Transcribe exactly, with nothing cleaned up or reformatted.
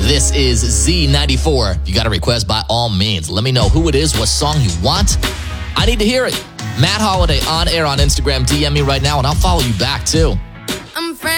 This is Z ninety-four. If you got a request, by all means, let me know who it is, what song you want. I need to hear it. Matt Holiday on air on Instagram. D M me right now, and I'll follow you back, too.